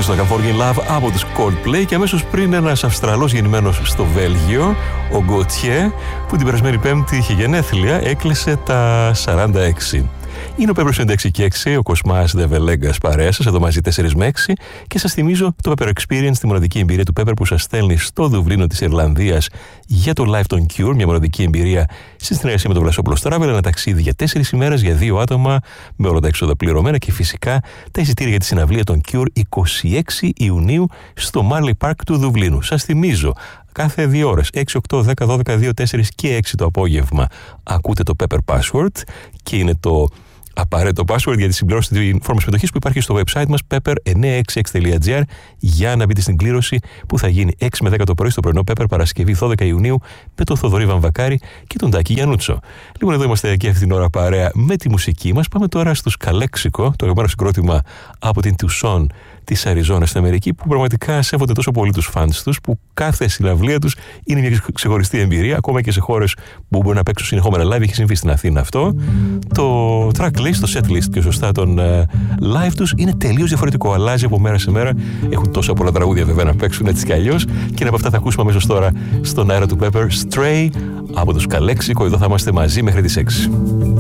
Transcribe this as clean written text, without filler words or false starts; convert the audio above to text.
στο California Love από τους Coldplay και αμέσως πριν ένας Αυστραλός γεννημένος στο Βέλγιο, ο Γκοτιέ, που την περασμένη Πέμπτη είχε γενέθλια, έκλεισε τα 46. Είναι ο Pepper 96 και 6, ο Κοσμάς Δεβελέγκας παρέα σας, εδώ μαζί 4 με 6 και σας θυμίζω το Pepper Experience, τη μοναδική εμπειρία του Pepper που σας στέλνει στο Δουβλίνο της Ιρλανδίας για το Live των Cure, μια μοναδική εμπειρία στη συνεργασία με τον Βλασόπουλος Travel, ένα ταξίδι για 4 ημέρες για 2 άτομα με όλα τα έξοδα πληρωμένα και φυσικά τα εισιτήρια για τη συναυλία των Cure 26 Ιουνίου στο Marley Park του Δουβλίνου. Σας θυμίζω, κάθε 2 ώρες, 6, 8, 10, 12, 2, 4 και 6 το απόγευμα ακούτε το Pepper Password και είναι το απαραίτητο password για τη συμπληρώση της φόρμας συμμετοχής που υπάρχει στο website μας pepper966.gr για να μπείτε στην κλήρωση που θα γίνει 6 με 10 το πρωί στο πρωινό Pepper Παρασκευή 12 Ιουνίου με τον Θοδωρή Βαμβακάρη και τον Τάκη Γιαννούτσο. Λοιπόν, εδώ είμαστε και αυτή την ώρα παρέα με τη μουσική μας. Πάμε τώρα στους Καλέξικο, το αγαπημένο συγκρότημα από την Tucson της Αριζόνας στην Αμερική, που πραγματικά σέβονται τόσο πολύ τους φανς τους, που κάθε συναυλία τους είναι μια ξεχωριστή εμπειρία, ακόμα και σε χώρες που μπορεί να παίξουν συνεχόμενα live. Έχει συμβεί στην Αθήνα αυτό. Το tracklist, το setlist και σωστά των live τους είναι τελείως διαφορετικό. Αλλάζει από μέρα σε μέρα. Έχουν τόσα πολλά τραγούδια βέβαια να παίξουν έτσι κι αλλιώς. Και ένα από αυτά θα ακούσουμε αμέσως τώρα στον αέρα του Pepper, Stray από τους Καλέξικο. Εδώ θα είμαστε μαζί μέχρι τις 6.